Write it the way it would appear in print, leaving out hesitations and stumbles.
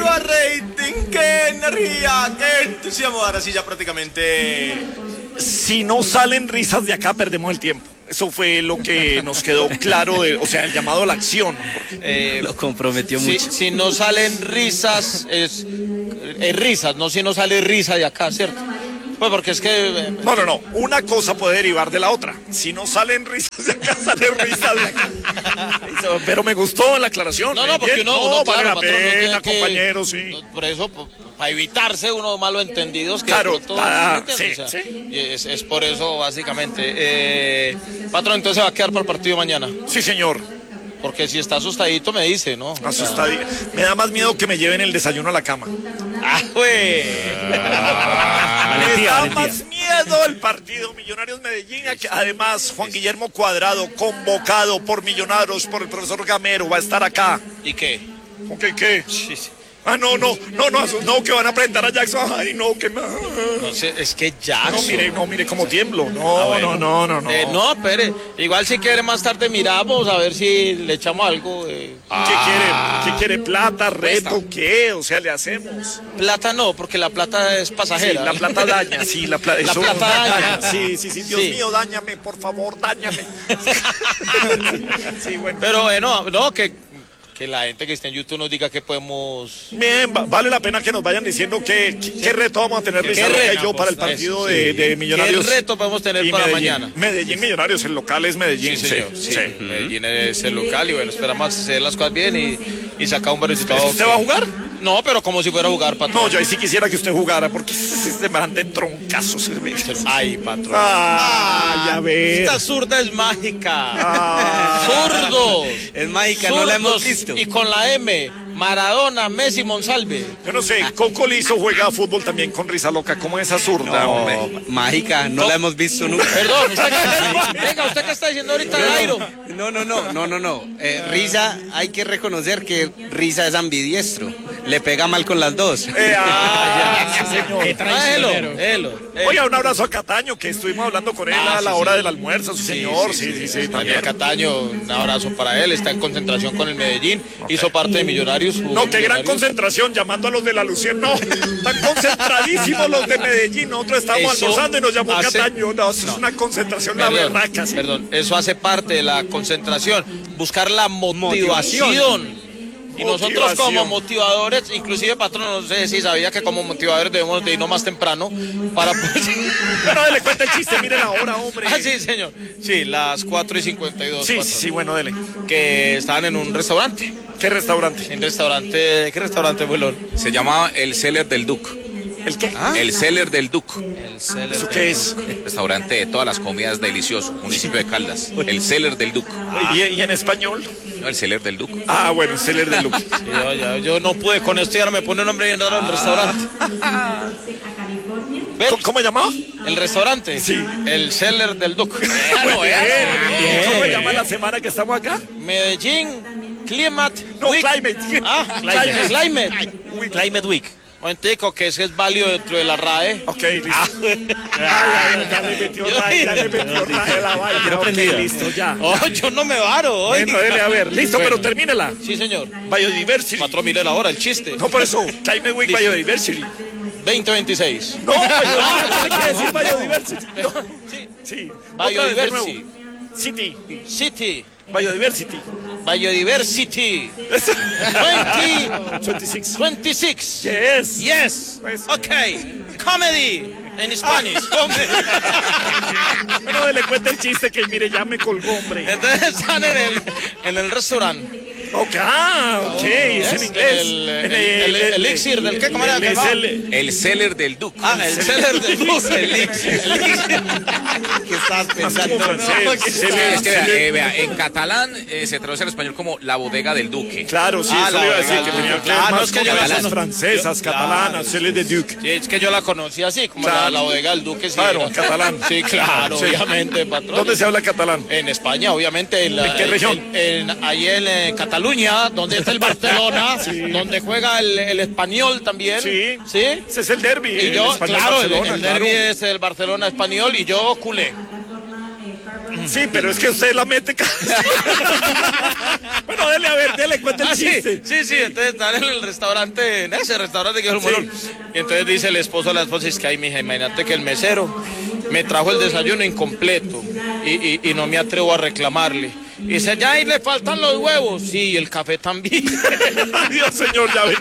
arriba rating, qué energía, qué entusiasmo. Ahora sí ya prácticamente... Si no salen risas de acá, perdemos el tiempo. Eso fue lo que nos quedó claro, o sea, el llamado a la acción. Lo comprometió mucho. Si no salen risas, es risas, no si no sale risa de acá, ¿cierto? Pues porque es que... No. Una cosa puede derivar de la otra. Si no salen risas de acá, salen risas de acá. Pero me gustó la aclaración. No, porque bien. uno vale claro, la patrón, pena, que, compañero, sí. Por eso, para evitarse unos malos entendidos. Que Claro, sí. sí. Y es por eso, básicamente. Patrón, entonces va a quedar para el partido mañana. Sí, señor. Porque si está asustadito me dice, ¿no? Asustadito. Me da más miedo que me lleven el desayuno a la cama. Güey. Me da más miedo el partido Millonarios Medellín. Además, Juan Guillermo Cuadrado, convocado por Millonarios, por el profesor Gamero, va a estar acá. ¿Y qué? ¿Qué? Sí. No, que van a presentar a Jackson. Ay, no, que más. No sé, es que Jackson. No, mire cómo tiemblo. No. No, espere. Igual si quiere más tarde miramos a ver si le echamos algo. ¿Qué quiere? ¿Plata, reto, qué? O sea, le hacemos. Plata no, porque la plata es pasajera. Sí, la plata daña, sí, la plata daña. Sí, Dios mío, dáñame, por favor, dáñame. Sí, bueno. Pero bueno, no, que la gente que está en YouTube nos diga que podemos... Bien, vale la pena que nos vayan diciendo qué reto vamos a tener Rizarroca y yo para el partido de Millonarios. ¿Qué reto podemos tener para mañana? Medellín Millonarios, el local es Medellín. Sí. Medellín es el local y bueno, esperamos hacer las cosas bien y sacar un buen resultado. ¿Usted va a jugar? No, pero como si fuera a jugar, patrón. No, yo ahí sí quisiera que usted jugara porque es de marante troncazos. Ay, patrón. Ya ves. Esta zurda es mágica. Zurdos. Es mágica, no la hemos visto. Y con la M, Maradona, Messi, Monsalve. Yo no sé, Coco Lizo juega fútbol también con Rizaloca. ¿Cómo es esa zurda, hombre? Mágica, no la hemos visto nunca. Perdón, ¿usted qué está diciendo ahorita, Jairo? No. Riza, hay que reconocer que Riza es ambidiestro. Le pega mal con las dos. Sí, señor. Oiga, un abrazo a Cataño, que estuvimos hablando con él a la hora del almuerzo, sí, señor. Sí, también Cataño, un abrazo para él. Está en concentración con el Medellín. Hizo parte de Millonarios. No, qué gran concentración, llamando a los de la Lucien. No, están concentradísimos los de Medellín. Nosotros estamos almorzando y nos llamó Cataño. No, eso es una concentración, la berraca. Sí. Perdón, eso hace parte de la concentración. Buscar la motivación. Y nosotros como motivadores, inclusive patrón, no sé si sabía que como motivadores debemos de irnos más temprano para poder... Bueno, dele cuenta el chiste, mire la hora, hombre. Sí, señor. Sí, las 4:52. Sí, bueno, dele. Que estaban en un restaurante. ¿Qué restaurante? ¿Qué restaurante, Bulón? Se llamaba El Cellar del Duc. ¿El qué? El Cellar del Duc. ¿Eso qué es? Restaurante de todas las comidas delicioso, municipio de Caldas. El Cellar del Duc. ¿Y en español? No, el Cellar del Duc. Bueno, el Cellar del Duc. Yo no pude con esto y ahora me pone un nombre bien raro el restaurante. ¿Cómo llamaba? El restaurante. Sí. El Cellar del Duc. Bien. ¿Cómo se llama la semana que estamos acá? Medellín Climate Week. Climate. Climate Week. Momentico, que ese es válido dentro de la RAE. Ok, listo. Ya le metió RAE la vaina. Listo, ya. Yo no me varo hoy. Bueno, dele, a ver. Listo, pero termínela. Sí, señor. Biodiversity. Patrón, mire la hora, el chiste. No, por eso. Climate Week Biodiversity. 2026. No, hay que decir Biodiversity. Sí. Biodiversity. City. Biodiversity. 2026. Yes. Okay. Comedy en Spanish. Bueno, le cuenta el chiste que mire, ya me colgó, hombre. Entonces están en el restaurante. Ok, es en inglés. El elixir del qué, ¿cómo era? El Cellar del Duc. El Cellar del Duc. El elixir. ¿Qué estás pensando? Es que vea, en catalán se traduce al español como la bodega del duque. Claro, sí, eso le iba a decir que tenía que ver más con las francesas, catalanas, Cellar del Duc. Sí, es que yo la conocí así, como la bodega del duque. Claro, en catalán. Sí, claro, obviamente, patrón. ¿Dónde se habla catalán? En España, obviamente. ¿En qué región? Ahí en Cataluña, donde está el Barcelona, donde juega el Español también. Sí. Ese es el derbi. Y yo, claro, el derbi es el Barcelona Español y yo culé. Sí, pero es que usted la mete Bueno, dele, a ver, dele, cuente el chiste. Sí, entonces están en el restaurante, en ese restaurante que es el Molón. Y entonces dice el esposo a la esposa, es que ay, mija, imagínate que el mesero me trajo el desayuno incompleto y no me atrevo a reclamarle. Y dice, ya ahí le faltan los huevos. Sí, y el café también. Adiós, señor, ya